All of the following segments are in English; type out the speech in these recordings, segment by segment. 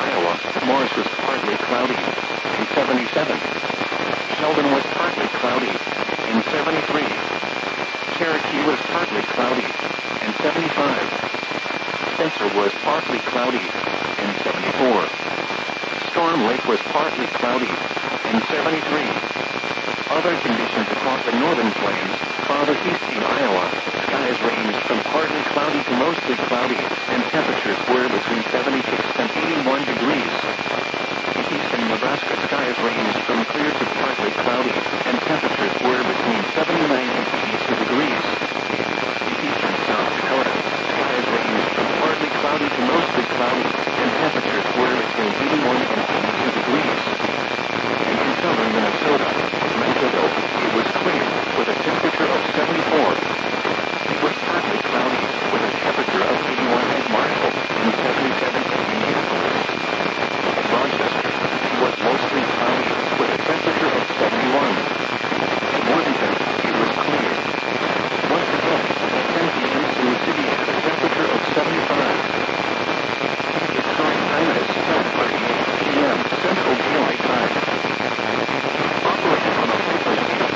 Iowa. Morris was partly cloudy and 77. Sheldon was partly cloudy and 73. Cherokee was partly cloudy and 75. Spencer was partly cloudy and 74. Storm Lake was partly cloudy and 73. Other conditions across the northern plains. Farther east in Iowa, skies ranged from partly cloudy to mostly cloudy, and temperatures were between 76 and 81 degrees. In eastern Nebraska, skies ranged from clear to partly cloudy, and temperatures were between 79 and 82 degrees. In eastern South Dakota, skies ranged from partly cloudy to mostly cloudy, and temperatures were between 81 and 82 degrees. And in southern Minnesota, Meadville, it was clear, with a temperature of 74. It was partly cloudy, with a temperature of 81 at Marshall and 77 at Minneapolis. At Rochester, it was mostly cloudy, with a temperature of 71. At Worthington, it was clear. Once again, at 10 p.m. Sioux City had a temperature of 75. Its current time is 10:38 p.m. Central Daylight Time. Operating on a frequency of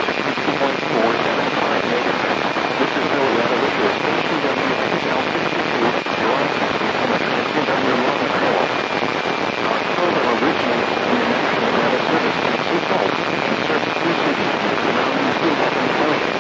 162.475 megahertz, this is Colorado radio station WXL 62, broadcasting from a transmitter near Long, Iowa. Our program originates in the National Weather Service in Sioux Falls and serves Sioux City and the surrounding Sioux Falls County.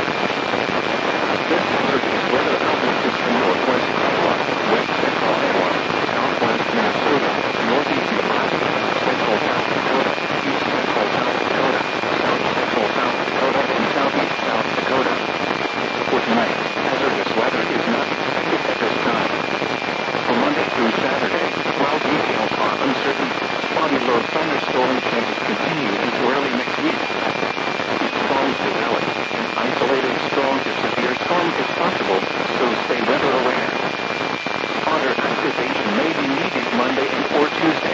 This Saturday's weather outlook is for northwest Iowa, west central Iowa, southwest Minnesota, northeast Nebraska, central South Dakota, east central South Dakota, south central South Dakota, and southeast South Dakota. For tonight, hazardous weather is not expected at this time. For Monday through Saturday, cloud details are uncertain. Spotty low thunderstorm chances continue into early next week. If storms develop, an isolated strong to severe storm is possible, so stay weather aware. Spotter activation may be needed Monday and or Tuesday.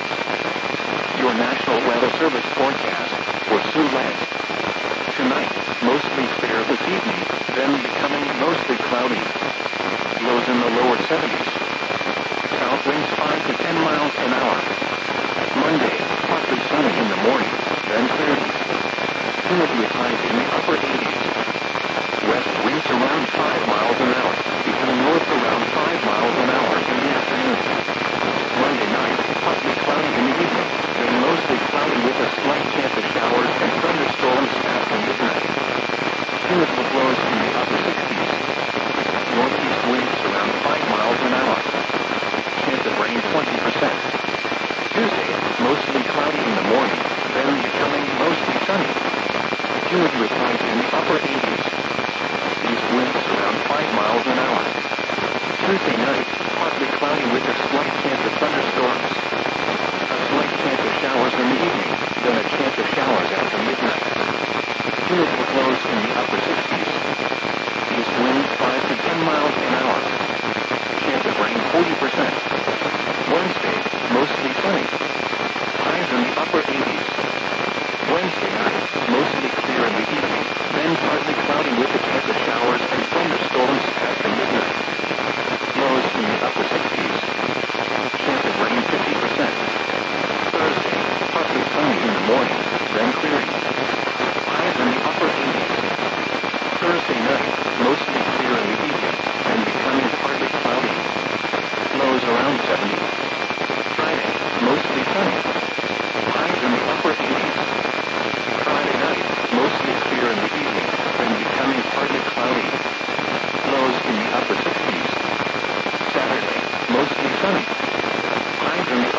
Your National Weather Service forecast for Siouxland. Tonight, mostly fair this evening, then becoming mostly cloudy. Lows in the lower 70s. South winds 5 to 10 miles an hour. Monday,